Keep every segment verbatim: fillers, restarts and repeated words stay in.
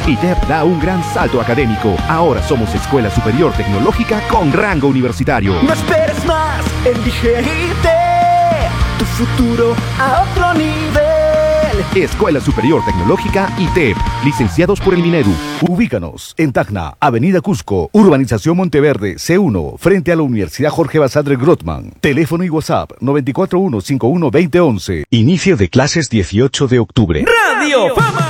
I T E P da un gran salto académico. Ahora somos Escuela Superior Tecnológica con rango universitario. No esperes más, elige I T E P, tu futuro a otro nivel. Escuela Superior Tecnológica I T E P, licenciados por el Minedu. Ubícanos en Tacna, Avenida Cusco, Urbanización Monteverde, C uno, frente a la Universidad Jorge Basadre Grothman. Teléfono y WhatsApp nueve cuatro uno cinco uno dos cero once. Inicio de clases dieciocho de octubre. Radio Fama.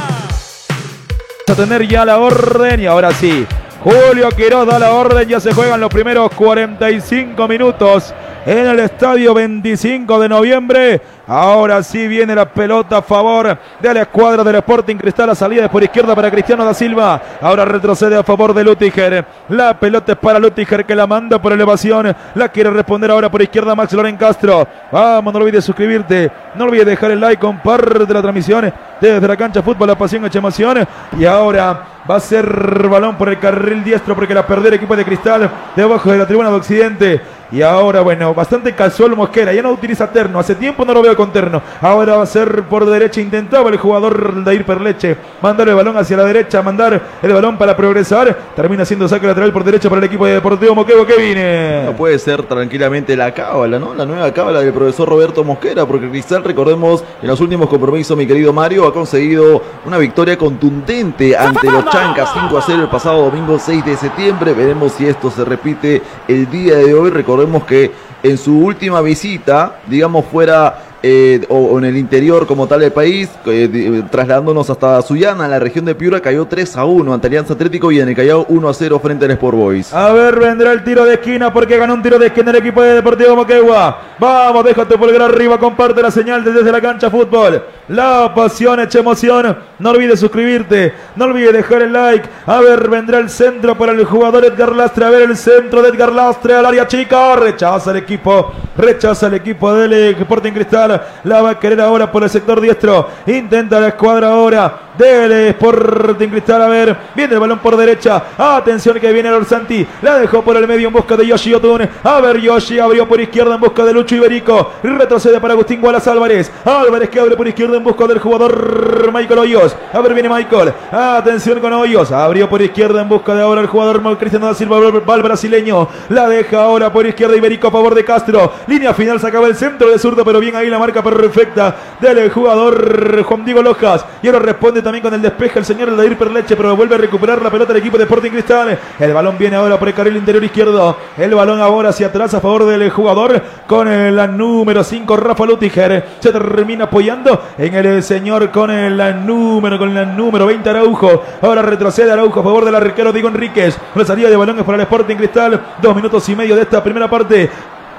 A tener ya la orden y ahora sí, Julio Quiroz da la orden, ya se juegan los primeros cuarenta y cinco minutos en el estadio veinticinco de noviembre. Ahora sí viene la pelota a favor de la escuadra del Sporting Cristal. La salida es por izquierda para Cristiano da Silva. Ahora retrocede a favor de Lutiger. La pelota es para Lutiger que la manda por elevación. La quiere responder ahora por izquierda Max Loren Castro. Vamos, no olvides suscribirte. No olvides dejar el like, comparte la transmisión desde la cancha fútbol, la pasión hecha emoción. Y ahora va a ser balón por el carril diestro porque la perdió el equipo de Cristal debajo de la tribuna de Occidente. Y ahora, bueno, bastante casual Mosquera. Ya no utiliza terno. Hace tiempo no lo veo con terno. Ahora va a ser por derecha. Intentaba el jugador Dair Perleche mandar el balón hacia la derecha. Mandar el balón para progresar. Termina siendo saque lateral por derecha para el equipo de Deportivo Moquegua. ¿Qué viene? No puede ser tranquilamente la cábala, ¿no? La nueva cábala del profesor Roberto Mosquera. Porque Cristal, recordemos, en los últimos compromisos, mi querido Mario, ha conseguido una victoria contundente ante los Chancas. cinco a cero el pasado domingo seis de septiembre. Veremos si esto se repite el día de hoy. Recordemos Recordemos que en su última visita, digamos fuera eh, o, o en el interior como tal del país, eh, trasladándonos hasta Sullana, en la región de Piura, cayó tres a uno ante Alianza Atlético y en el Callao uno a cero frente al Sport Boys. A ver, vendrá el tiro de esquina porque ganó un tiro de esquina el equipo de Deportivo Moquegua. Vamos, déjate pulgar arriba, comparte la señal desde la cancha fútbol. La pasión hecha emoción. No olvides suscribirte, no olvides dejar el like. A ver, vendrá el centro para el jugador Edgar Lastre. A ver, el centro de Edgar Lastre al área chica. Rechaza el equipo, rechaza el equipo del Sporting Cristal. La va a querer ahora por el sector diestro. Intenta la escuadra ahora del Sporting Cristal. A ver, viene el balón por derecha. Atención que viene el Orsanti. La dejó por el medio en busca de Yoshi Yotun. A ver, Yoshi abrió por izquierda en busca de Lucho Iberico. Retrocede para Agustín Gualas Álvarez. Álvarez que abre por izquierda en busca del jugador Michael Hoyos. A ver, viene Michael. Atención con Hoyos. Abrió por izquierda en busca de ahora el jugador Cristiano da Silva, va el brasileño. La deja ahora por izquierda Iberico a favor de Castro. Línea final, se acaba el centro de zurdo, pero bien ahí la marca perfecta del jugador Juan Diego Lojas. Y ahora responde también con el despeje el señor Dair Perleche, pero vuelve a recuperar la pelota del equipo de Sporting Cristal. El balón viene ahora por el carril interior izquierdo. El balón ahora hacia atrás a favor del jugador con la número cinco, Rafa Lutiger. Se termina apoyando en el señor con el número, con la número veinte, Araujo. Ahora retrocede Araujo a favor del arquero Diego Enríquez. La salida de balones para el Sporting Cristal. Dos minutos y medio de esta primera parte.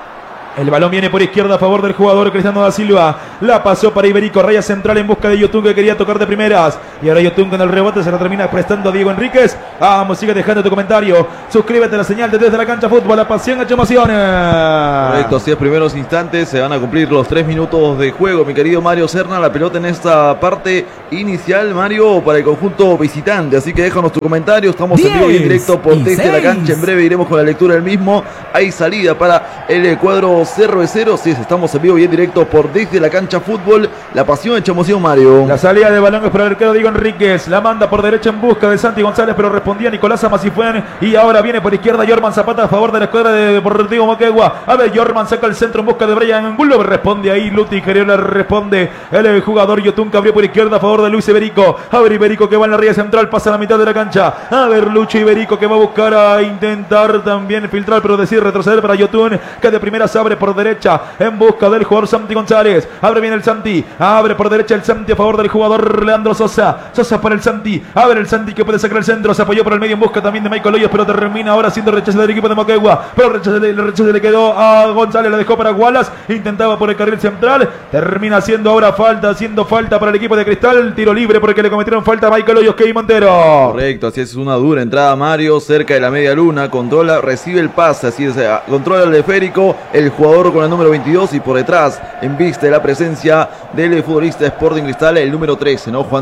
El balón viene por izquierda a favor del jugador Cristiano da Silva. La pasó para Iberico, raya central en busca de Yotun que quería tocar de primeras. Y ahora Yotun con el rebote se la termina prestando a Diego Enríquez. Vamos, sigue dejando tu comentario. Suscríbete a la señal desde la cancha fútbol, la pasión hecha emociones. Correcto, así es, primeros instantes se van a cumplir los tres minutos de juego. Mi querido Mario Serna, la pelota en esta parte inicial, Mario, para el conjunto visitante. Así que déjanos tu comentario. Estamos en vivo y en directo por desde la cancha. En breve iremos con la lectura del mismo. Hay salida para el cuadro Cerro de Cero. Sí, estamos en vivo y en directo por desde la cancha fútbol, la pasión hecha emoción, Mario. La salida de balón es para el arquero Diego Enríquez. La manda por derecha en busca de Santi González, pero respondía Nicolás Amasifuen. Y ahora viene por izquierda Jorman Zapata a favor de la escuadra de Deportivo Moquegua. A ver, Jorman saca el centro en busca de Brian Angulo. Responde ahí Luti le responde el jugador Yotun que abrió por izquierda a favor de Luis Iberico. A ver, Iberico que va en la raya central, pasa a la mitad de la cancha. A ver, Lucho Iberico que va a buscar a intentar también filtrar, pero decir retroceder para Yotun, que de primera se abre por derecha en busca del jugador Santi González. Abre bien el Santi, abre por derecha el Santi a favor del jugador Leandro Sosa. Sosa para el Santi, abre el Santi que puede sacar el centro, se apoyó por el medio en busca también de Michael Hoyos, pero termina ahora siendo rechazo del equipo de Moquegua. Pero el rechazo, el rechazo le quedó a González, la dejó para Wallace, intentaba por el carril central, termina haciendo ahora falta, haciendo falta para el equipo de Cristal, tiro libre porque le cometieron falta a Michael Hoyos, Kevin Montero. Correcto, así es, una dura entrada, Mario, cerca de la media luna, controla, recibe el pase, así es, controla el esférico, el jugador con el número veintidós y por detrás, en vista de la presencia del futbolista Sporting Cristal, el número trece, ¿no? Juan Diego López.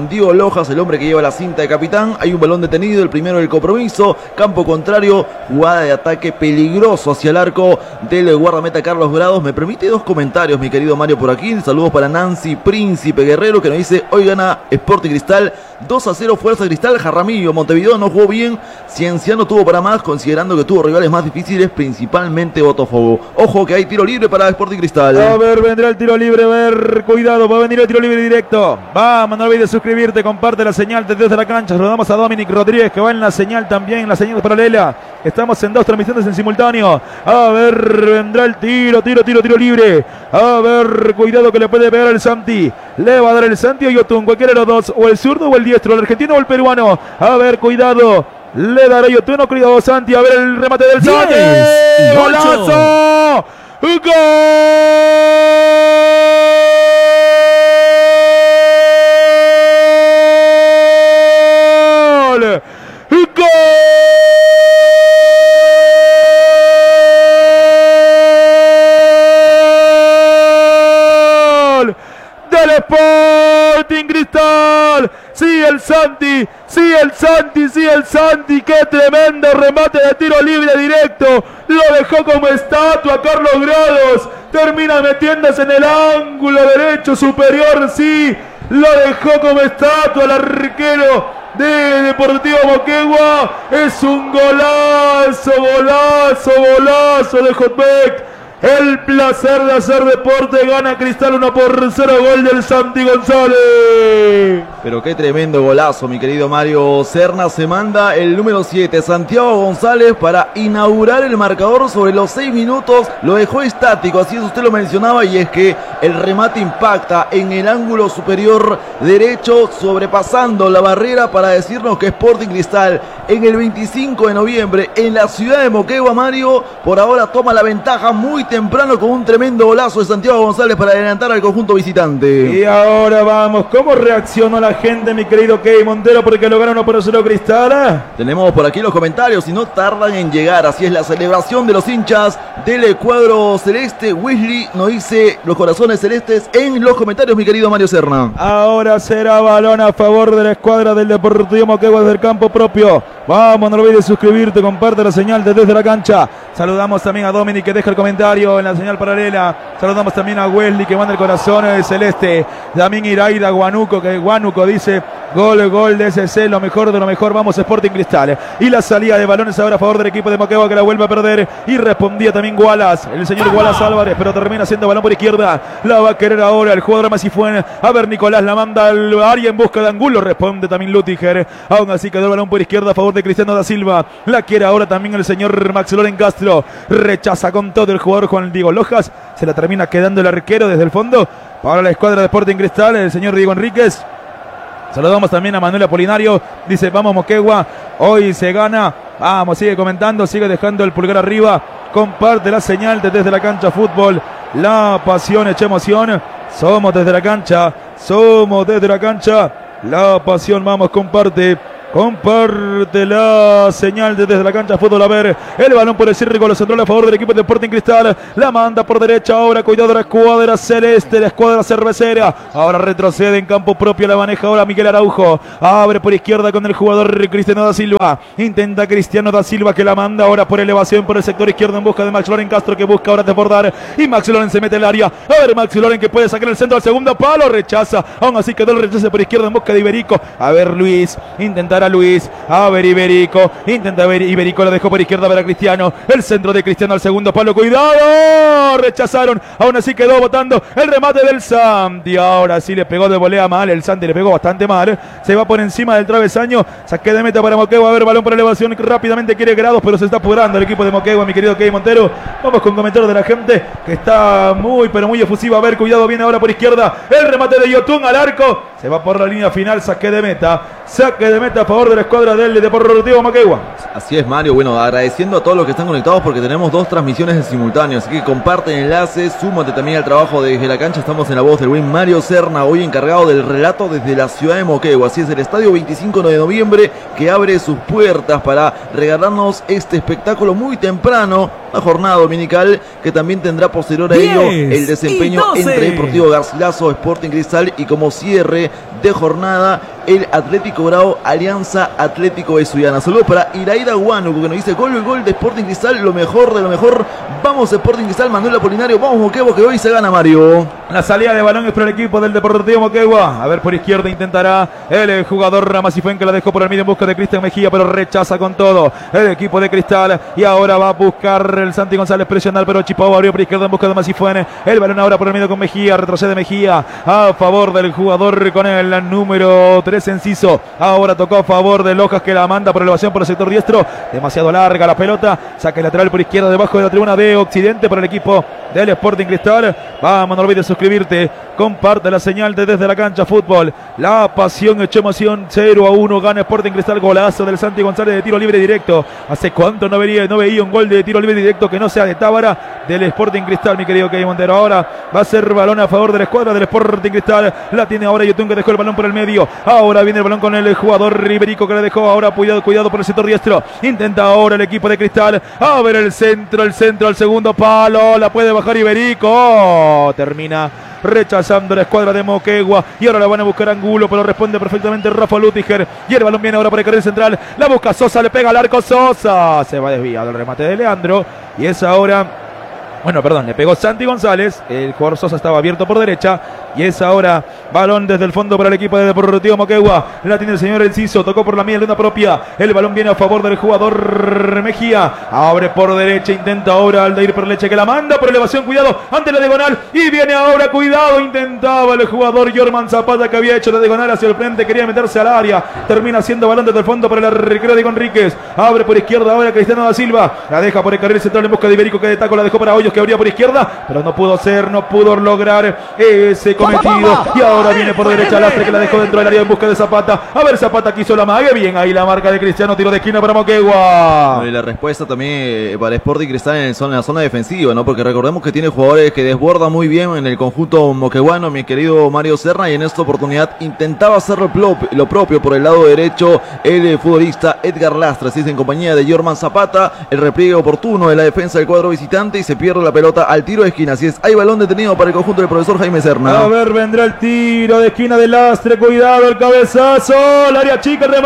Rojas, el hombre que lleva la cinta de capitán. Hay un balón detenido, el primero del compromiso. Campo contrario, jugada de ataque peligroso hacia el arco del guardameta Carlos Grados. Me permite dos comentarios, mi querido Mario, por aquí. Saludos para Nancy Príncipe Guerrero, que nos dice: hoy gana Sporting Cristal dos a cero, Fuerza Cristal. Jaramillo, Montevideo no jugó bien, Cienciano tuvo para más, considerando que tuvo rivales más difíciles, principalmente Botafogo. Ojo que hay tiro libre para Sporting Cristal. A ver, vendrá el tiro libre, a ver, cuidado, va a venir el tiro libre directo. Vamos, no olvides suscribirte, comparte la señal desde la cancha. Saludamos a Dominic Rodríguez, que va en la señal también, en la señal paralela. Estamos en dos transmisiones en simultáneo. A ver, vendrá el tiro, tiro, tiro, tiro libre. A ver, cuidado que le puede pegar el Santi. Le va a dar el Santi o Yotun, cualquiera de los dos, o el zurdo o el diestro, el argentino o el peruano. A ver, cuidado. Le dará Yotun o cuidado Santi. A ver el remate del Santi. ¡Golazo! ¡Gol! ¡Gol! ¡Del Sporting Cristal! ¡Sí, el Santi! ¡Sí, el Santi! ¡Sí, el Santi! ¡Qué tremendo remate de tiro libre directo! Lo dejó como estatua Carlos Grados. Termina metiéndose en el ángulo derecho superior. ¡Sí! Lo dejó como estatua el arquero de Deportivo Moquegua. Es un golazo, golazo, golazo de Hotbeck. El placer de hacer deporte. Gana Cristal uno por cero. Gol del Santi González. Pero qué tremendo golazo, mi querido Mario. Serna se manda el número siete, Santiago González, para inaugurar el marcador sobre los seis minutos. Lo dejó estático, así es, usted lo mencionaba, y es que el remate impacta en el ángulo superior derecho, sobrepasando la barrera, para decirnos que Sporting Cristal en el veinticinco de noviembre en la ciudad de Moquegua, Mario, por ahora toma la ventaja muy temprano con un tremendo golazo de Santiago González para adelantar al conjunto visitante. Y ahora vamos, ¿cómo reaccionó la gente, mi querido Key Montero, porque lo ganó uno por cero Cristal? Tenemos por aquí los comentarios y no tardan en llegar. Así es la celebración de los hinchas del cuadro celeste. Wesley nos dice los corazones celestes en los comentarios, mi querido Mario Serna. Ahora será balón a favor de la escuadra del Deportivo Moquegua desde el campo propio. Vamos, no olvides suscribirte, comparte la señal desde la cancha. Saludamos también a Dominic, que deja el comentario en la señal paralela. Saludamos también a Wesley, que manda el corazón el celeste. También Iraida Guanuco, que Guanuco dice: gol, gol de S C, lo mejor de lo mejor. Vamos, Sporting Cristal. Y la salida de balones ahora a favor del equipo de Moquegua, que la vuelve a perder. Y respondía también Wallace, el señor Wallace Álvarez, pero termina siendo balón por izquierda. La va a querer ahora el jugador Masifuen. A ver, Nicolás la manda al área en busca de Angulo. Responde también Lutiger. Aún así quedó el balón por izquierda a favor de Cristiano da Silva. La quiere ahora también el señor Max Loren Castro. Rechaza con todo el jugador Juan Diego Lojas. Se la termina quedando el arquero desde el fondo para la escuadra de Sporting Cristal, el señor Diego Enríquez. Saludamos también a Manuel Apolinario. Dice: vamos Moquegua, hoy se gana. Vamos, sigue comentando, sigue dejando el pulgar arriba. Comparte la señal desde la cancha fútbol. La pasión hecha emoción. Somos desde la cancha. Somos desde la cancha. La pasión, vamos, comparte. Comparte la señal desde la cancha fútbol. A ver, el balón por el círculo central a favor del equipo de Sporting Cristal. La manda por derecha ahora. Cuidado de la escuadra celeste, la escuadra cervecera. Ahora retrocede en campo propio. La maneja ahora Miguel Araujo. Abre por izquierda con el jugador Cristiano da Silva. Intenta Cristiano da Silva, que la manda ahora por elevación por el sector izquierdo en busca de Max Loren Castro, que busca ahora desbordar. Y Max Loren se mete en el área. A ver, Max Loren, que puede sacar el centro al segundo palo. Rechaza. Aún así quedó el rechazo por izquierda en busca de Iberico. A ver, Luis. Intentará Luis, a ver Iberico, intenta ver Iberico, la dejó por izquierda para Cristiano, el centro de Cristiano al segundo palo, cuidado, rechazaron, aún así quedó botando el remate del Santi. Ahora sí le pegó de volea mal, el Santi le pegó bastante mal, se va por encima del travesaño, saque de meta para Moquegua. A ver, balón por elevación, rápidamente quiere Grados, pero se está apurando el equipo de Moquegua, mi querido Key Montero. Vamos con comentarios de la gente que está muy pero muy efusiva. A ver, cuidado, viene ahora por izquierda el remate de Yotun al arco, se va por la línea final, saque de meta, saque de meta a favor de la escuadra del Deportivo Moquegua. Así es, Mario. Bueno, agradeciendo a todos los que están conectados, porque tenemos dos transmisiones en simultáneo, así que comparten enlaces, súmate también al trabajo desde la cancha. Estamos en la voz del buen Mario Serna, hoy encargado del relato desde la ciudad de Moquegua. Así es, el estadio veinticinco de noviembre, que abre sus puertas para regalarnos este espectáculo muy temprano, una jornada dominical que también tendrá posterior a ello el desempeño entre Deportivo Garcilaso, Sporting Cristal, y como cierre cierre de jornada, el Atlético Grau, Alianza Atlético de Sullana. Saludos para Iraida Huánuco, que nos dice gol, gol de Sporting Cristal, lo mejor de lo mejor. Vamos Sporting Cristal, Manuel Apolinario, vamos Moquegua, que hoy se gana, Mario. La salida de balón es para el equipo del Deportivo Moquegua. A ver, por izquierda intentará el jugador Ramasifuen, que la dejó por el medio en busca de Cristian Mejía, pero rechaza con todo el equipo de Cristal. Y ahora va a buscar el Santi González presionar, pero Chipao abrió por izquierda en busca de Masifuen. El balón ahora por el medio con Mejía, retrocede Mejía a favor del jugador con el número tres, Enciso. Ahora tocó a favor de Lojas, que la manda por elevación por el sector diestro. Demasiado larga la pelota. Saque lateral por izquierda debajo de la tribuna de Occidente para el equipo del Sporting Cristal. Vamos, no olvides suscribirte. Comparte la señal de Desde la Cancha Fútbol. La pasión hecho emoción. cero a uno gana Sporting Cristal. Golazo del Santi González de tiro libre directo. ¿Hace cuánto no veía, no veía un gol de tiro libre directo que no sea de Tábara del Sporting Cristal, mi querido Kevin Montero? Ahora va a ser balón a favor de la escuadra del Sporting Cristal. La tiene ahora Yotun, que dejó el balón por el medio. Ahora viene el balón con el jugador Riberico, que le dejó ahora. Cuidado, cuidado por el sector diestro. Intenta ahora el equipo de Cristal. A ver el centro, el centro al segundo palo. La puede bajar Iberico. Oh, termina rechazando la escuadra de Moquegua. Y ahora la van a buscar Angulo, pero responde perfectamente Rafa Lutiger. Y el balón viene ahora para el carril central. La busca Sosa, le pega al arco Sosa. Se va desviado el remate de Leandro. Y es ahora... Bueno, perdón, le pegó Santi González. El jugador Sosa estaba abierto por derecha. Y es ahora balón desde el fondo para el equipo de Deportivo Moquegua. La tiene el señor Enciso. Tocó por la media luna propia. El balón viene a favor del jugador Mejía. Abre por derecha. Intenta ahora Aldair Perleche, que la manda por elevación. Cuidado ante la diagonal. Y viene ahora. Cuidado. Intentaba el jugador Jorman Zapata, que había hecho la diagonal hacia el frente. Quería meterse al área. Termina siendo balón desde el fondo para el arquero Diego Enríquez. Abre por izquierda ahora Cristiano da Silva. La deja por el carril central en busca de Iberico, que de taco la dejó para Hoyos, que abría por izquierda, pero no pudo ser, no pudo lograr ese cometido. Y ahora viene por derecha Lastre, que la dejó dentro del área en busca de Zapata. A ver, Zapata quiso la mague. Bien ahí la marca de Cristiano. Tiro de esquina para Moquegua. Y la respuesta también para Sporting Cristal en, en la zona defensiva, ¿no? Porque recordemos que tiene jugadores que desbordan muy bien en el conjunto moqueguano, mi querido Mario Serna, y en esta oportunidad intentaba hacer lo propio por el lado derecho el futbolista Edgar Lastre. Así es, en compañía de Jorman Zapata. El repliegue oportuno de la defensa del cuadro visitante y se pierde la pelota al tiro de esquina. Así es, hay balón detenido para el conjunto del profesor Jaime Serna. A ver, vendrá el tiro de esquina de Lastre. Cuidado, el cabezazo. El área chica, el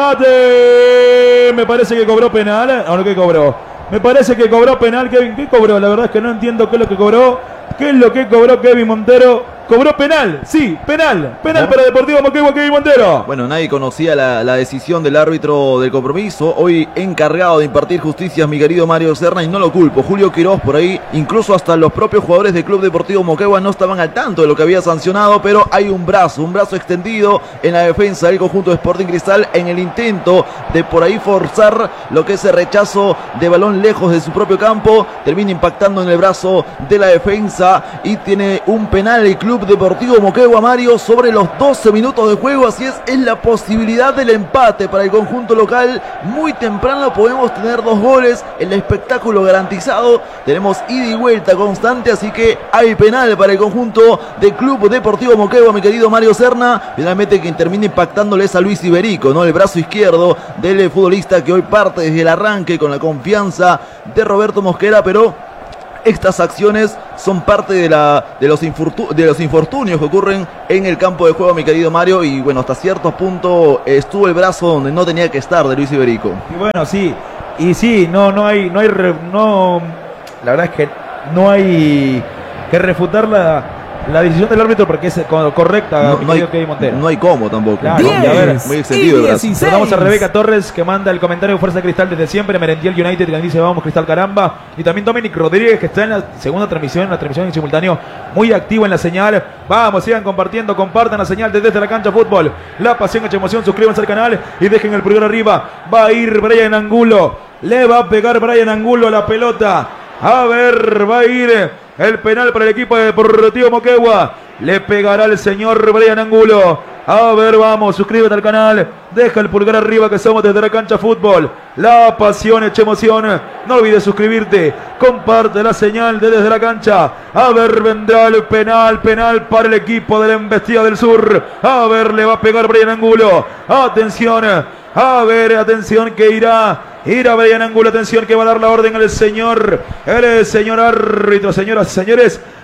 remate. Me parece que cobró penal. ¿O no que cobró? Me parece que cobró penal. Kevin, ¿qué cobró? La verdad es que no entiendo qué es lo que cobró. ¿Qué es lo que cobró Kevin Montero? Cobró penal, sí, penal, penal para Deportivo Moquegua, Kevin Montero. Bueno, nadie conocía la, la decisión del árbitro del compromiso, hoy encargado de impartir justicia, mi querido Mario Serna, y no lo culpo. Julio Quiroz por ahí, incluso hasta los propios jugadores del Club Deportivo Moquegua no estaban al tanto de lo que había sancionado, pero hay un brazo, un brazo extendido en la defensa del conjunto de Sporting Cristal en el intento de por ahí forzar lo que es el rechazo de balón lejos de su propio campo. Termina impactando en el brazo de la defensa y tiene un penal el Club Deportivo Moquegua, Mario, sobre los doce minutos de juego. Así es, es la posibilidad del empate para el conjunto local. Muy temprano podemos tener dos goles, el espectáculo garantizado, tenemos ida y vuelta constante, así que hay penal para el conjunto del Club Deportivo Moquegua, mi querido Mario Serna. Finalmente quien termina impactándole es a Luis Iberico, ¿no? El brazo izquierdo del futbolista que hoy parte desde el arranque con la confianza de Roberto Mosquera, pero estas acciones son parte de, la, de, los infortu- de los infortunios que ocurren en el campo de juego, mi querido Mario. Y bueno, hasta cierto punto estuvo el brazo donde no tenía que estar de Luis Iberico. Y bueno, sí, y sí, no, no hay, no hay, re, no, la verdad es que no hay que refutar la, la decisión del árbitro porque es correcta. No, no, hay, no hay cómo tampoco. Claro, y a ver, muy extendido el brazo. Saludamos a Rebeca Torres, que manda el comentario de Fuerza Cristal desde siempre. Merentiel United, que dice vamos Cristal caramba. Y también Dominic Rodríguez, que está en la segunda transmisión, en la transmisión en simultáneo, muy activo en la señal. Vamos, sigan compartiendo, compartan la señal desde la cancha fútbol. La pasión hecha emoción, suscríbanse al canal y dejen el pulgar arriba. Va a ir Brian Angulo, le va a pegar Brian Angulo a la pelota. A ver, va a ir el penal para el equipo de Deportivo Moquegua. Le pegará el señor Brian Angulo. A ver, vamos, suscríbete al canal. Deja el pulgar arriba, que somos desde la cancha fútbol. La pasión hecha emoción. No olvides suscribirte. Comparte la señal de desde la cancha. A ver, vendrá el penal. Penal para el equipo de la Embestida del Sur. A ver, le va a pegar Brian Angulo. Atención. A ver, atención que irá. Irá Brian Angulo, atención que va a dar la orden al señor. El señor árbitro, señoras y señores.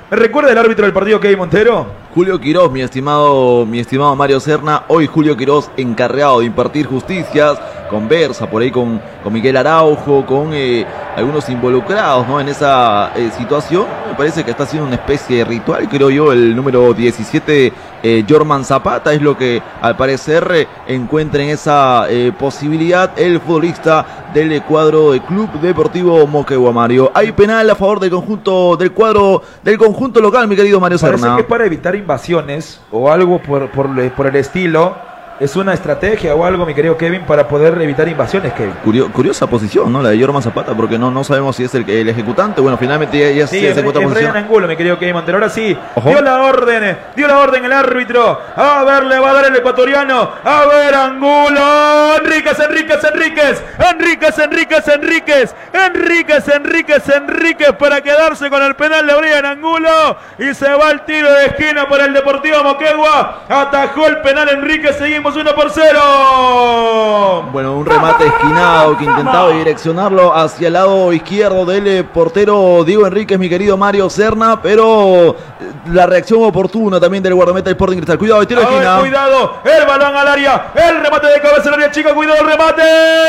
¿Me recuerda el árbitro del partido, Kevin Montero? Julio Quirós, mi estimado, mi estimado Mario Serna. Hoy Julio Quirós encargado de impartir justicias, conversa por ahí con, con Miguel Araujo, con eh, algunos involucrados, ¿no? En esa eh, situación. Me parece que está haciendo una especie de ritual, creo yo. El número diecisiete, eh, Jorman Zapata, es lo que al parecer eh, encuentra en esa eh, posibilidad el futbolista del cuadro del Club Deportivo Moquegua, Mario. Hay penal a favor del conjunto del cuadro del conjunto local, mi querido Mario Parece Serna. que para evitar invasiones o algo por, por, por el estilo, es una estrategia o algo, mi querido Kevin, para poder evitar invasiones, Kevin. Curio, curiosa posición, ¿no? La de Jorman Zapata, porque no, no sabemos si es el, el ejecutante. Bueno, finalmente ya, ya sí, se encuentra en posición. Brian Angulo, mi querido Kevin Montero. Ahora sí, Ojo. dio la orden, dio la orden el árbitro. A ver, le va a dar el ecuatoriano. A ver, Angulo. Enríquez, Enríquez, Enríquez. Enríquez, Enríquez, Enríquez. Enríquez, Enríquez, Enríquez para quedarse con el penal de Brian Angulo. Y se va el tiro de esquina para el Deportivo Moquegua. Atajó el penal Enríquez, seguimos uno por cero. Bueno, un remate esquinado que intentaba direccionarlo hacia el lado izquierdo del portero Diego Enríquez, mi querido Mario Serna, pero la reacción oportuna también del guardameta del Sporting Cristal. Cuidado, el tiro de esquina. Cuidado, el balón al área, el remate de cabeza al área chica, cuidado el remate.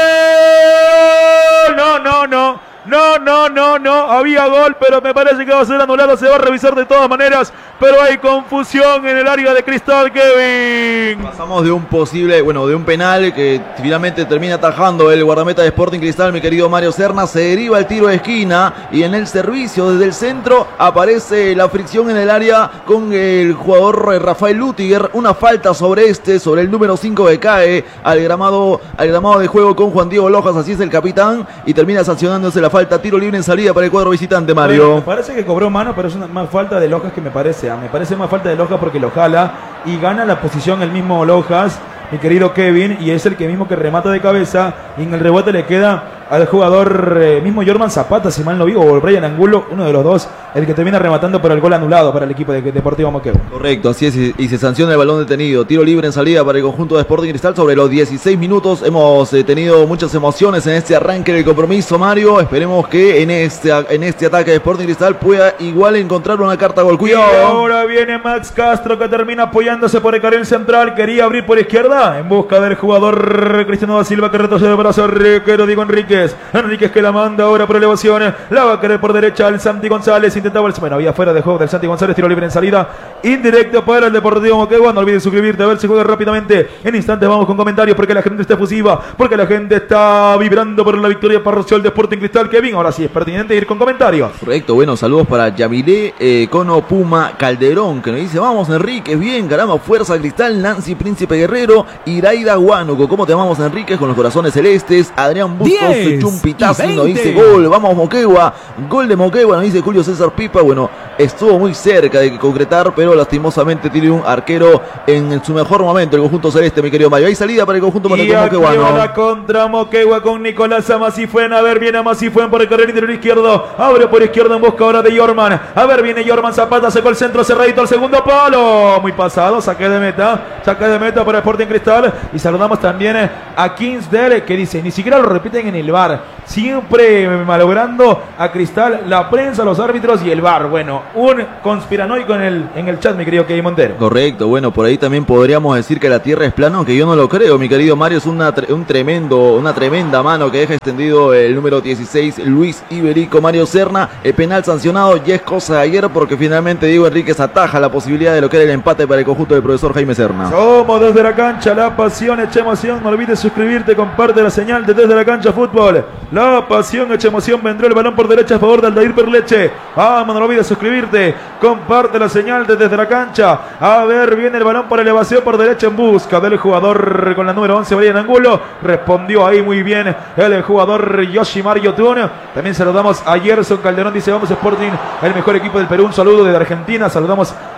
No, no, no. No, no, no, no, había gol, pero me parece que va a ser anulado, se va a revisar de todas maneras, pero hay confusión en el área de Cristal, Kevin. Pasamos de un posible, bueno, de un penal que finalmente termina atajando el guardameta de Sporting Cristal, mi querido Mario Serna, se deriva el tiro de esquina y en el servicio desde el centro aparece la fricción en el área con el jugador Rafael Lutiger, una falta sobre este, sobre el número cinco que cae al gramado, al gramado de juego con Juan Diego Lojas, así es el capitán, y termina sancionándose la falta. Tiro libre en salida para el cuadro visitante, Mario. Bueno, me parece que cobró mano, pero es una más falta de Lojas que me parece. ¿eh? Me parece más falta de Lojas porque lo jala y gana la posición el mismo Lojas, mi querido Kevin, y es el que mismo que remata de cabeza y en el rebote le queda al jugador eh, mismo Jorman Zapata, si mal no vi, o Brian Angulo, uno de los dos, el que termina rematando por el gol anulado para el equipo de Deportivo Moquegua. Correcto, así es, y se sanciona el balón detenido. Tiro libre en salida para el conjunto de Sporting Cristal sobre los dieciséis minutos. Hemos eh, tenido muchas emociones en este arranque del compromiso, Mario. Esperemos que en este, en este ataque de Sporting Cristal pueda igual encontrar una carta gol. Cuidado. Y ahora viene Max Castro que termina apoyándose por el carril central. Quería abrir por izquierda en busca del jugador Cristiano da Silva que retrocede el brazo arquero Diego Enríquez. Enríquez que la manda ahora por elevación. La va a querer por derecha el Santi González. Intentaba el... Bueno, había fuera de juego del Santi González. Tiro libre en salida. Indirecto para el Deportivo Moquegua. No olvides suscribirte a ver si juega rápidamente. En instantes vamos con comentarios porque la gente está efusiva. Porque la gente está vibrando por la victoria parcial de Sporting Cristal. Kevin, ahora sí es pertinente ir con comentarios. Correcto, bueno, saludos para Yavilé eh, Cono Puma Calderón que nos dice: vamos Enríquez, bien, caramba, fuerza Cristal. Nancy Príncipe Guerrero, Iraida Huánuco, ¿cómo te amamos Enríquez? Con los corazones celestes. Adrián Bustos, Chumpitaz nos dice gol, vamos Moquegua, gol de Moquegua, nos dice Julio César Pipa. Bueno, estuvo muy cerca de concretar, pero lastimosamente tiene un arquero en su mejor momento el conjunto celeste, mi querido Mario. Hay salida para el conjunto moqueguano. La contra Moquegua con Nicolás Amasifuen. A ver, viene Amasifuen por el carril interior izquierdo. Abre por izquierda en busca ahora de Jorman. A ver, viene Jorman Zapata, sacó el centro cerradito al segundo palo. Muy pasado, saque de meta, saque de meta para Sporting Cristal. Y saludamos también a Kingsdale que dice, ni siquiera lo repiten en el V A R. Siempre malogrando a Cristal, la prensa, los árbitros y el V A R. Bueno, un conspiranoico en el, en el chat, mi querido Kevin Montero. Correcto, bueno, por ahí también podríamos decir que la tierra es plana, aunque yo no lo creo, mi querido Mario. Es una, un tremendo, una tremenda mano que deja extendido el número dieciséis, Luis Iberico Mario Serna. El penal sancionado ya es cosa de ayer porque finalmente Diego Enríquez ataja la posibilidad de lo que era el empate para el conjunto del profesor Jaime Serna. Somos desde la cancha, la pasión hecha emoción. No olvides suscribirte, comparte la señal de Desde la Cancha Fútbol. La pasión hecha emoción. Vendrá el balón por derecha a favor de Aldair Perleche. Vamos, no olvides suscribirte, comparte la señal de Desde la Cancha. A ver, viene el balón por elevación por derecha en busca del jugador con la número once, Brian Angulo. Respondió ahí muy bien el jugador Yoshimar Yotun. También saludamos a Gerson Calderón, dice vamos Sporting, el mejor equipo del Perú. Un saludo desde Argentina. Saludamos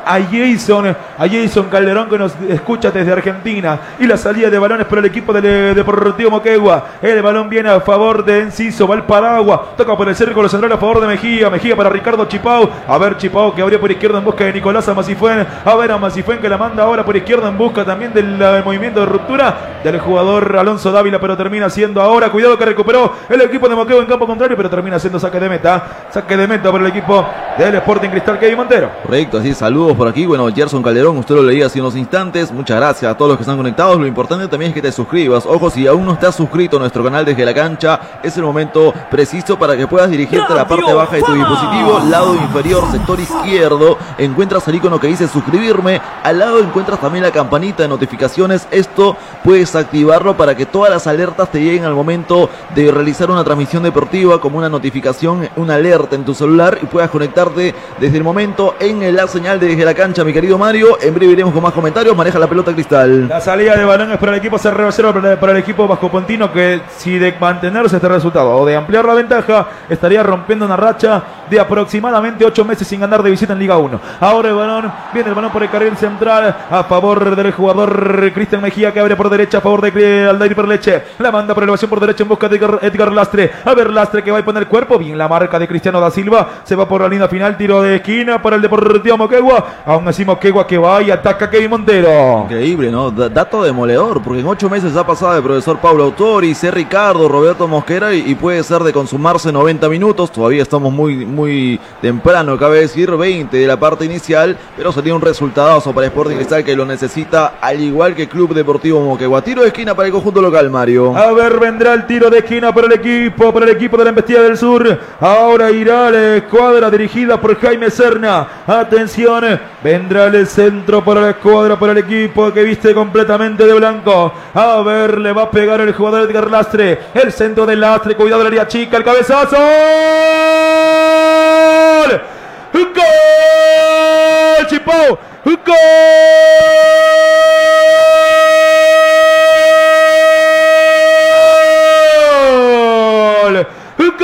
a Jason, a Jason Calderón, que nos escucha desde Argentina. Y la salida de balones por el equipo del Deportivo Moquegua. El balón viene a favor de Enciso, va el Paragua, toca por el círculo central a favor de Mejía, Mejía para Ricardo Chipau. A ver Chipau que abrió por izquierda en busca de Nicolás Amacifuen. A ver Amacifuen que la manda ahora por izquierda en busca también del, del movimiento de ruptura del jugador Alonso Dávila, pero termina siendo ahora, cuidado que recuperó el equipo de Moquegua en campo contrario, pero termina siendo saque de meta. Saque de meta por el equipo del Sporting Cristal Kevin Montero. Correcto, así saludos por aquí. Bueno, Gerson Calderón, usted lo leía hace unos instantes. Muchas gracias a todos los que están conectados. Lo importante también es que te suscribas. Ojo, si aún no estás suscrito a nuestro canal Desde la Cancha, es el momento preciso para que puedas dirigirte a la parte baja de tu dispositivo, lado inferior, sector izquierdo. Encuentras el icono que dice suscribirme. Al lado encuentras también la campanita de notificaciones. Esto puedes activarlo para que todas las alertas te lleguen al momento de realizar una transmisión deportiva, como una notificación, una alerta en tu celular, y puedas conectarte desde el momento en la señal de Desde la Cancha, mi querido Mario. En breve iremos con más comentarios. Maneja la pelota Cristal. La salida de balones para el equipo cero cero para el equipo vascopontino, que si de mantenerse este resultado o de ampliar la ventaja, estaría rompiendo una racha de aproximadamente ocho meses sin ganar de visita en Liga uno. Ahora el balón, viene el balón por el carril central a favor del jugador Cristian Mejía, que abre por derecha a favor de Aldair Perleche. La manda por elevación por derecha en busca de Edgar, Edgar Lastre. A ver Lastre que va a poner cuerpo. Bien la marca de Cristiano da Silva. Se va por la línea final. Tiro de esquina para el Deportivo Moquegua. Aún así Moquegua que va y ataca a Kevin Montero. Increíble, ¿no? D dato demoledor, porque en ocho meses ha pasado de profesor Pablo Autori, C. Ricardo, Roberto Mosquera, y, y puede ser de consumarse noventa minutos. Todavía estamos muy, muy temprano, cabe decir, veinte de la parte inicial, pero sería un resultadazo para Sporting Cristal, que lo necesita, al igual que Club Deportivo Moquegua. Tiro de esquina para el conjunto local, Mario. A ver, vendrá el tiro de esquina para el equipo, para el equipo de la Embestida del Sur. Ahora irá la escuadra dirigida por Jaime Serna. Atención, vendrá el centro para la escuadra, para el equipo que viste completamente de blanco. A ver, le va a pegar el jugador Edgar Lastre. El centro de Lastre, cuidado del área chica, el cabezazo. ¡Gol! ¡Gol! ¡Chipau! ¡Gol! ¡Gol!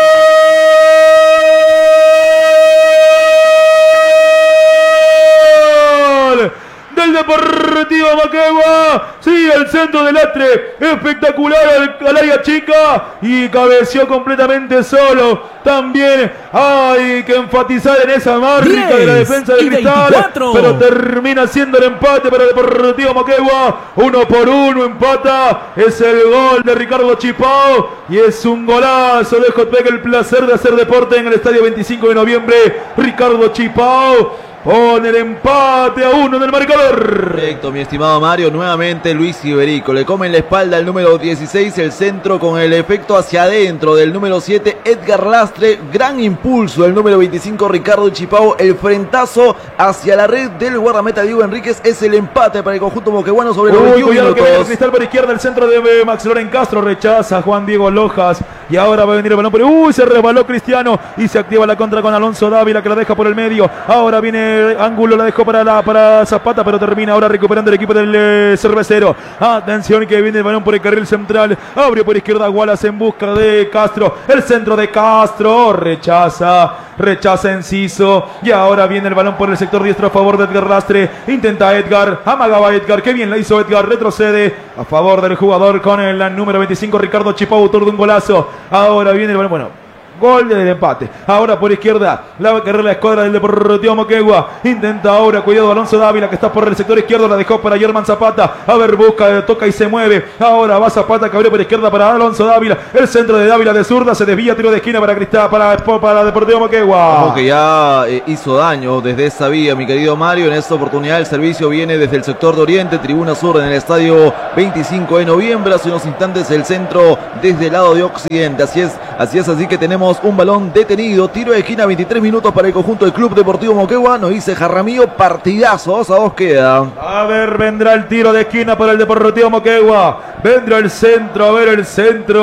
Del Deportivo Moquegua. Sí, el centro del Lastre, espectacular al, al área chica, y cabeció completamente solo. También hay que enfatizar en esa marca de la defensa de Cristal, veinticuatro. Pero termina siendo el empate para el Deportivo Moquegua. Uno por uno empata. Es el gol de Ricardo Chipau y es un golazo de Jotpec. El placer de hacer deporte en el estadio veinticinco de noviembre. Ricardo Chipau pone el empate a uno en el marcador. Correcto, mi estimado Mario. Nuevamente Luis Iberico le come en la espalda el número dieciséis, el centro con el efecto hacia adentro del número siete, Edgar Lastre. Gran impulso del número veinticinco, Ricardo Chipau. El frentazo hacia la red del guardameta Diego Enríquez. Es el empate para el conjunto moqueguano sobre los veintiuno cuidado minutos. Que viene Cristal por izquierda, el centro de Max Loren Castro, rechaza Juan Diego Lojas, y ahora va a venir el balón por... Uy, se resbaló Cristiano y se activa la contra con Alonso Dávila, que la deja por el medio. Ahora viene Ángulo, la dejó para, la, para Zapata, pero termina ahora recuperando el equipo del eh, cervecero. Atención que viene el balón por el carril central. Abrió por izquierda Wallace en busca de Castro. El centro de Castro. Rechaza. Rechaza Enciso. Y ahora viene el balón por el sector diestro a favor de Edgar Lastre. Intenta Edgar. Amagaba Edgar. Qué bien la hizo Edgar. Retrocede a favor del jugador con el número veinticinco, Ricardo Chipau, autor de un golazo. Ahora viene el balón. Bueno. Gol del empate. Ahora por izquierda la va a cargar la escuadra del Deportivo Moquegua. Intenta ahora, cuidado, Alonso Dávila, que está por el sector izquierdo. La dejó para Germán Zapata. A ver, busca, toca y se mueve. Ahora va Zapata, que abrió por izquierda para Alonso Dávila. El centro de Dávila de zurda. Se desvía, tiro de esquina para Cristal, para, para Deportivo Moquegua. Ojo que ya eh, hizo daño desde esa vía, mi querido Mario. En esta oportunidad el servicio viene desde el sector de Oriente, tribuna sur, en el estadio veinticinco de noviembre. Hace unos instantes el centro desde el lado de Occidente. Así es, así es, así que tenemos un balón detenido. Tiro de esquina, veintitrés minutos para el conjunto del Club Deportivo Moquegua. Nos dice Jaramillo, partidazo, dos a dos queda. A ver, vendrá el tiro de esquina para el Deportivo Moquegua. Vendrá el centro, a ver el centro.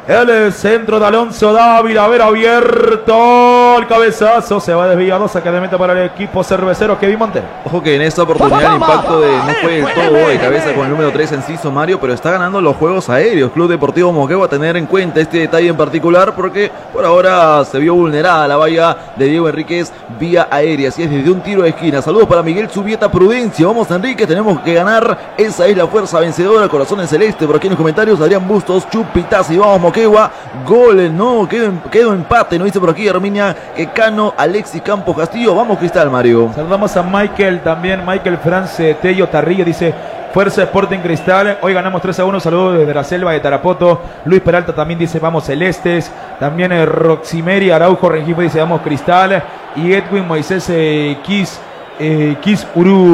El centro de Alonso Dávila, a ver, abierto el cabezazo, se va desviado, saque de meta para el equipo cervecero Kevin Montero. Ojo que en esta oportunidad el impacto de, no fue el todo de cabeza con el número tres Enciso Mario, pero está ganando los juegos aéreos. Club Deportivo Moquegua a tener en cuenta este detalle en particular porque por ahora se vio vulnerada la valla de Diego Enríquez vía aérea, así es, desde un tiro de esquina. Saludos para Miguel Subieta Prudencia, vamos Enrique, tenemos que ganar, esa es la fuerza vencedora, corazón en celeste. Por aquí en los comentarios Adrián Bustos, Chupitaz y vamos Moquegua, gol, no, quedó, quedó empate, nos dice por aquí Herminia Quecano, Alexis Campos Castillo, vamos Cristal, Mario. Saludamos a Michael, también Michael France Tello Tarrillo, dice Fuerza Sporting Cristal, hoy ganamos tres a uno, saludos desde la selva de Tarapoto. Luis Peralta también dice vamos Celestes, también eh, Roximeri Araujo Rengifo dice vamos Cristal, y Edwin Moisés eh, Kiss Eh, Kiss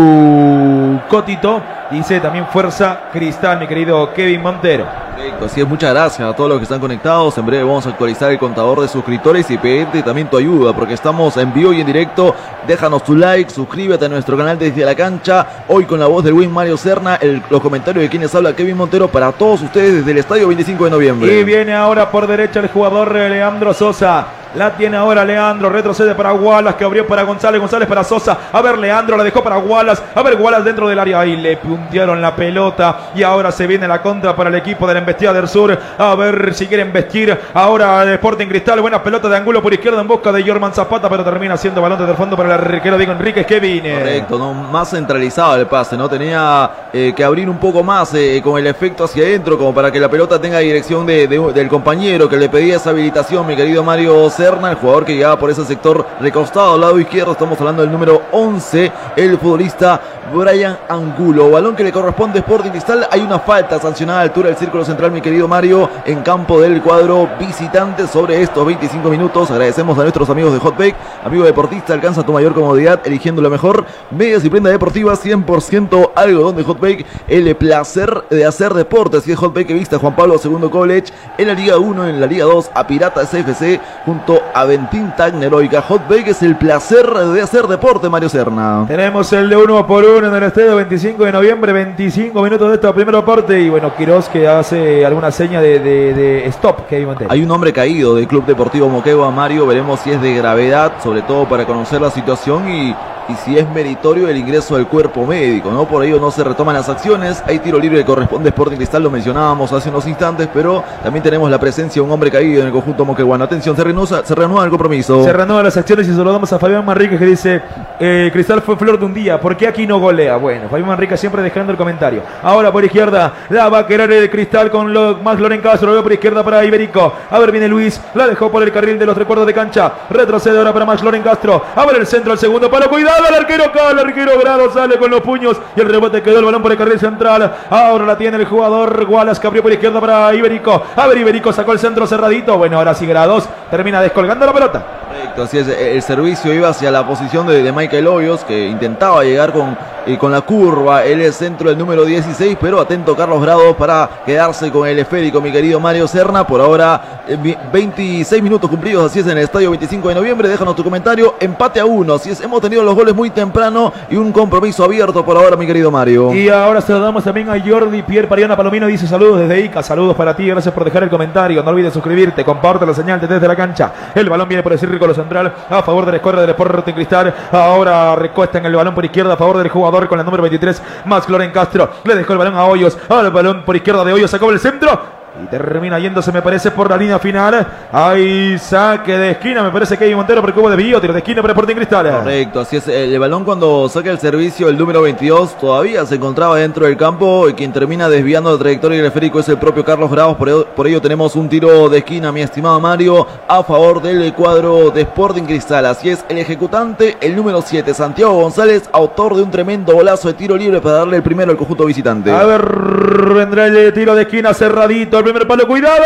Uru Cotito dice también Fuerza Cristal, mi querido Kevin Montero. Correcto, así es, muchas gracias a todos los que están conectados. En breve vamos a actualizar el contador de suscriptores y pedirte también tu ayuda porque estamos en vivo y en directo. Déjanos tu like, suscríbete a nuestro canal Desde la Cancha. Hoy con la voz del Win Mario Serna, el, los comentarios de quienes habla Kevin Montero para todos ustedes desde el estadio veinticinco de noviembre. Y viene ahora por derecha el jugador Leandro Sosa. La tiene ahora Leandro, retrocede para Wallace, que abrió para González, González para Sosa. A ver, Leandro la dejó para Wallace. A ver, Wallace dentro del área. Ahí le puntearon la pelota. Y ahora se viene la contra para el equipo de la Embestida del Sur. A ver si quieren vestir. Ahora el Sporting Cristal. Buena pelota de ángulo por izquierda en busca de Jorman Zapata, pero termina siendo balón desde el fondo para el arquero Diego Enríquez, que viene. Correcto, ¿no? Más centralizado el pase, ¿no? Tenía eh, que abrir un poco más eh, con el efecto hacia adentro, como para que la pelota tenga dirección de, de, del compañero que le pedía esa habilitación, mi querido Mario Serna, el jugador que llegaba por ese sector recostado al lado izquierdo. Estamos hablando del número once, el futbolista Brian Angulo. Balón que le corresponde a Sporting Cristal. Hay una falta sancionada a la altura del círculo central, mi querido Mario, en campo del cuadro visitante sobre estos veinticinco minutos. Agradecemos a nuestros amigos de Hotbake. Amigo deportista, alcanza tu mayor comodidad eligiendo lo mejor. Medias y prenda deportiva cien por ciento algodón de Hotbake. El placer de hacer deporte. Así es, Hotbake que vista Juan Pablo segundo College en la Liga uno, en la Liga dos a Piratas F C junto a Ventín Tecnológica. Hotbake es el placer de hacer deporte, Mario Serna. Tenemos el de uno por uno en el estadio veinticinco de noviembre, veinticinco minutos de esta primera parte. Y bueno, Quiroz que hace alguna seña de, de, de stop. Que hay un hombre caído del Club Deportivo Moquegua, Mario. Veremos si es de gravedad, sobre todo para conocer la situación y, y si es meritorio el ingreso del cuerpo médico, ¿no? Por ello no se retoman las acciones. Hay tiro libre que corresponde a Sporting Cristal, lo mencionábamos hace unos instantes, pero también tenemos la presencia de un hombre caído en el conjunto moqueguano. Atención, se reanuda, se reanuda el compromiso. Se reanudan las acciones y saludamos a Fabián Manrique que dice eh, Cristal fue flor de un día, ¿por qué aquí no golea? Bueno, Fabián Manrique siempre dejando el comentario. Ahora por izquierda, la va a querer el Cristal con lo, más Loren Castro, lo veo por izquierda para Iberico. A ver, viene Luis, la dejó por el carril de los tres cuartos de cancha. Retrocede ahora para Max Loren Castro. A ver el centro, el segundo palo, cuidado, el arquero acá, el arquero Grado sale con los puños y el rebote quedó el balón por el carril central. Ahora la tiene el jugador Wallace que abrió por izquierda para Iberico. A ver, Iberico sacó el centro cerradito. Bueno, ahora sí Grados termina descolgando la pelota. Correcto, así es, el servicio iba hacia la posición de, de Michael Hoyos, que intentaba llegar con, eh, con la curva. Él es centro del número dieciséis, pero atento Carlos Grados para quedarse con el esférico, mi querido Mario Serna. Por ahora eh, veintiséis minutos cumplidos, así es, en el estadio veinticinco de noviembre. Déjanos tu comentario, empate a uno, así es, hemos tenido los goles muy temprano y un compromiso abierto por ahora, mi querido Mario. Y ahora saludamos también a Jordi Pierre Pariana Palomino, dice saludos desde Ica, saludos para ti, gracias por dejar el comentario, no olvides suscribirte, comparte la señal desde la cancha. El balón viene por el círculo central a favor del escuadra del Sporting Cristal. Ahora recuesta en el balón por izquierda a favor del jugador con la número veintitrés, Max Loren Castro. Le dejó el balón a Hoyos, ahora el balón por izquierda de Hoyos, sacó el centro y termina yéndose, me parece, por la línea final. Hay saque de esquina, me parece que hay Montero porque hubo desvío, tiro de esquina para Sporting Cristal. Correcto, así es, el balón cuando saca el servicio el número veintidós todavía se encontraba dentro del campo y quien termina desviando la trayectoria del esférico es el propio Carlos Grados. Por ello, por ello tenemos un tiro de esquina, mi estimado Mario, a favor del cuadro de Sporting Cristal. Así es, el ejecutante, el número siete, Santiago González, autor de un tremendo golazo de tiro libre para darle el primero al conjunto visitante. A ver, vendrá el tiro de esquina cerradito, el primer palo, cuidado,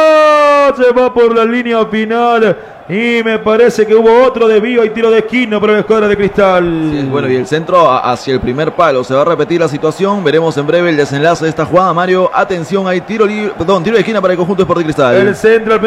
se va por la línea final y me parece que hubo otro desvío y tiro de esquina para la escuadra de Cristal. Sí, bueno, y el centro hacia el primer palo, se va a repetir la situación, veremos en breve el desenlace de esta jugada, Mario. Atención, hay tiro libre, perdón, tiro de esquina para el conjunto de Sporting Cristal. El centro, el